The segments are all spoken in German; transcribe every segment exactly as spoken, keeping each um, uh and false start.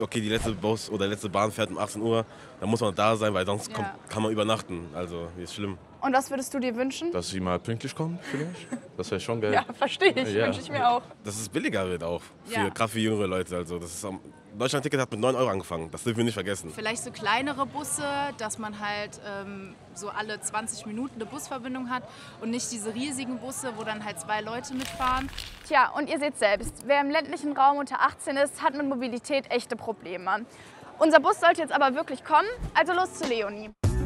okay, die letzte Bus oder letzte Bahn fährt um achtzehn Uhr, dann muss man da sein, weil sonst Ja. kommt, kann man übernachten. Also, ist schlimm. Und was würdest du dir wünschen? Dass sie mal pünktlich kommen, vielleicht. Das wäre schon geil. Ja, verstehe ich. Ja. Wünsche ich mir auch. Dass es billiger wird auch, für, Ja. gerade für jüngere Leute. Also, das ist, am- Deutschland-Ticket hat mit neun Euro angefangen, das dürfen wir nicht vergessen. Vielleicht so kleinere Busse, dass man halt ähm, so alle zwanzig Minuten eine Busverbindung hat und nicht diese riesigen Busse, wo dann halt zwei Leute mitfahren. Tja, und ihr seht selbst, wer im ländlichen Raum unter achtzehn ist, hat mit Mobilität echte Probleme. Unser Bus sollte jetzt aber wirklich kommen, also los zu Leonie.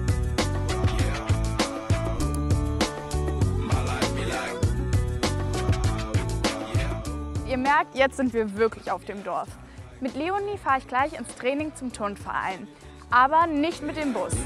Ihr merkt, jetzt sind wir wirklich auf dem Dorf. Mit Leonie fahre ich gleich ins Training zum Turnverein, aber nicht mit dem Bus.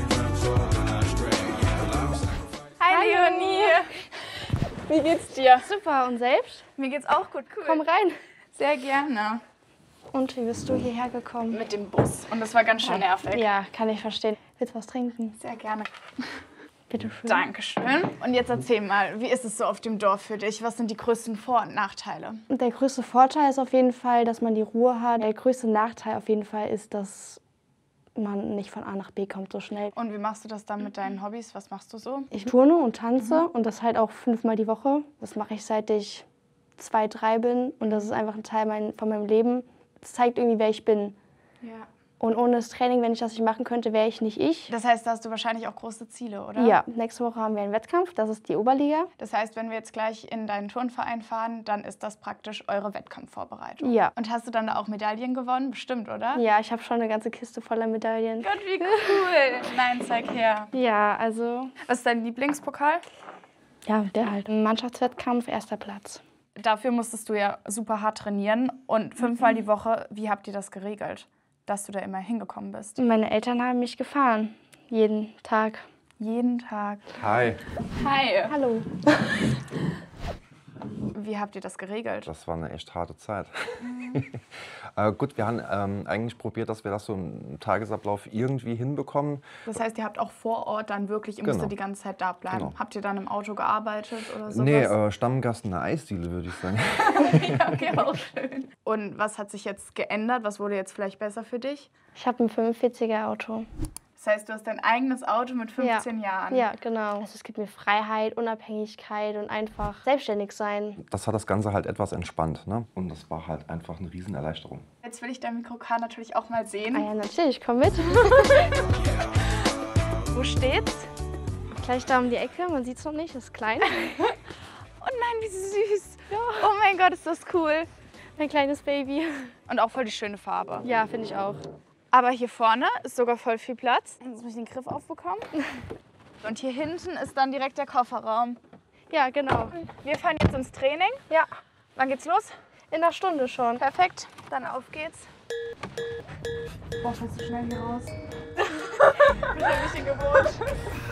Hi Leonie! Wie geht's dir? Super, und selbst? Mir geht's auch gut. Cool. Komm rein. Sehr gerne. Und wie bist du hierher gekommen? Mit dem Bus. Und das war ganz schön nervig. Ja, kann ich verstehen. Willst du was trinken? Sehr gerne. Bitte schön. Dankeschön. Und jetzt erzähl mal, wie ist es so auf dem Dorf für dich? Was sind die größten Vor- und Nachteile? Und der größte Vorteil ist auf jeden Fall, dass man die Ruhe hat. Der größte Nachteil auf jeden Fall ist, dass man nicht von A nach B kommt so schnell. Und wie machst du das dann mit deinen Hobbys? Was machst du so? Ich turne und tanze und das halt auch fünfmal die Woche. Das mache ich, seit ich zwei, drei bin. Und das ist einfach ein Teil mein, von meinem Leben. Es zeigt irgendwie, wer ich bin. Ja. Und ohne das Training, wenn ich das nicht machen könnte, wäre ich nicht ich. Das heißt, da hast du wahrscheinlich auch große Ziele, oder? Ja, nächste Woche haben wir einen Wettkampf, das ist die Oberliga. Das heißt, wenn wir jetzt gleich in deinen Turnverein fahren, dann ist das praktisch eure Wettkampfvorbereitung. Ja. Und hast du dann da auch Medaillen gewonnen? Bestimmt, oder? Ja, ich habe schon eine ganze Kiste voller Medaillen. Gott, wie cool. Nein, zeig her. Ja, also, Was ist dein Lieblingspokal? ja, der halt. Ein Mannschaftswettkampf, erster Platz. Dafür musstest du ja super hart trainieren und fünfmal die Woche. Wie habt ihr das geregelt, dass du da immer hingekommen bist? Meine Eltern haben mich gefahren, jeden Tag. Jeden Tag. Hi. Hi. Hallo. Wie habt ihr das geregelt? Das war eine echt harte Zeit. äh, gut, wir haben ähm, eigentlich probiert, dass wir das so im Tagesablauf irgendwie hinbekommen. Das heißt, ihr habt auch vor Ort dann wirklich, ihr Genau. musstet die ganze Zeit da bleiben. Genau. Habt ihr dann im Auto gearbeitet oder sowas? Nee, äh, Stammgast in der Eisdiele, würde ich sagen. Ja, okay, auch schön. Und was hat sich jetzt geändert? Was wurde jetzt vielleicht besser für dich? Ich habe ein fünfundvierziger Auto. Das heißt, du hast dein eigenes Auto mit fünfzehn Jahren. Ja, genau. Also es gibt mir Freiheit, Unabhängigkeit und einfach selbstständig sein. Das hat das Ganze halt etwas entspannt, ne? Und das war halt einfach eine Riesenerleichterung. Jetzt will ich dein Mikrokar natürlich auch mal sehen. Ah ja, natürlich, komm mit. Wo steht's? Gleich da um die Ecke, man sieht es noch nicht, ist klein. Oh nein, wie süß. Oh mein Gott, ist das cool. Ein kleines Baby. Und auch voll die schöne Farbe. Ja, finde ich auch. Aber hier vorne ist sogar voll viel Platz. Jetzt muss ich den Griff aufbekommen. Und hier hinten ist dann direkt der Kofferraum. Ja, genau. Wir fahren jetzt ins Training. Ja, Wann geht's los? in einer Stunde schon. Perfekt, dann auf geht's. Boah, fällst du schnell hier raus? Ich bin ein bisschen gewohnt.